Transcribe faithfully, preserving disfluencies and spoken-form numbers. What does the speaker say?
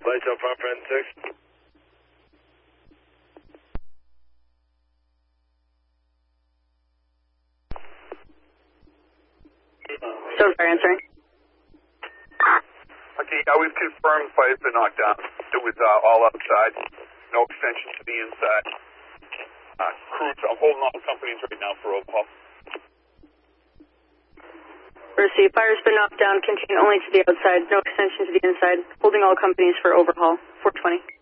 Lights up front, friend six. So far answering. Okay, uh, we've confirmed fire's been knocked down. It was uh, all outside, no extension to the inside. Uh, crews, I'm holding all companies right now for overhaul. Receive. Fire's been knocked down. Contain only to the outside. No extension to the inside. Holding all companies for overhaul. four twenty.